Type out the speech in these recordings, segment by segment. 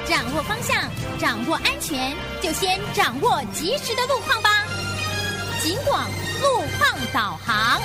掌握方向，掌握安全，就先掌握及时的路况吧。警广路况导航。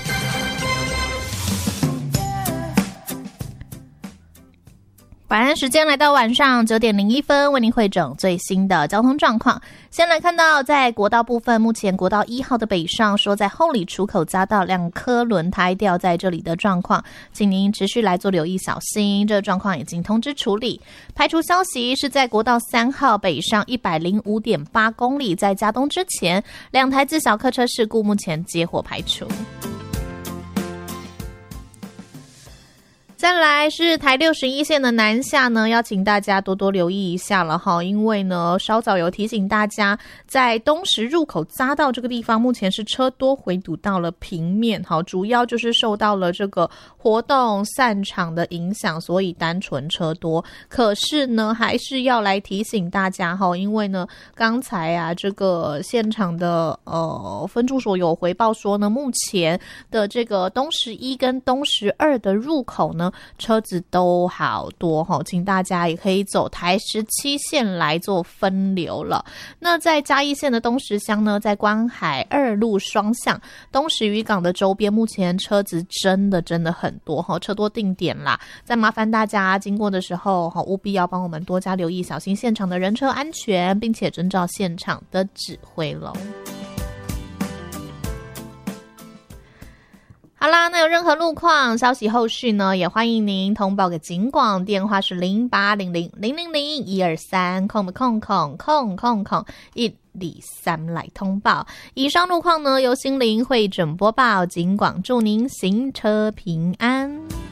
晚安时间来到晚上9点01分，为您汇整最新的交通状况。先来看到在国道部分，目前国道1号的北上说在后里出口匝道2颗轮胎掉在这里的状况，请您持续来做留意小心，这个状况已经通知处理。排除消息是在国道3号北上 105.8 公里，在嘉东之前2台自小客车事故目前结伙排除。再来是台61线的南下呢，要请大家多多留意一下了哈，因为呢稍早有提醒大家，在东石入口匝道这个地方，目前是车多回堵到了平面，好，主要就是受到了这个活动散场的影响，所以单纯车多。可是呢，还是要来提醒大家哈，因为呢，刚才啊这个现场的分驻所有回报说呢，目前的这个东石1跟东石2的入口呢，车子都好多哈，请大家也可以走台17线来做分流了。那在嘉义县的东石乡呢，在关海2路双向东石渔港的周边，目前车子真的很多哈，车多定点啦。再麻烦大家经过的时候务必要帮我们多加留意，小心现场的人车安全，并且遵照现场的指挥咯。好啦，那有任何路况消息后续呢，也欢迎您通报给警广，电话是0800-000-123-123来通报。以上路况呢，由心灵会诊播报，警广祝您行车平安。